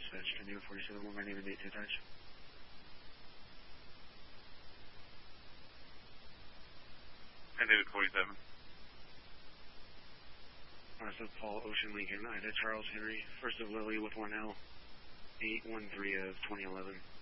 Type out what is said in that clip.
dispatch, 10-47, my name and date to attach. And David 47. So Paul Ocean Lincoln, Ida Charles Henry, first of Lily with 1L, 813 of 2011.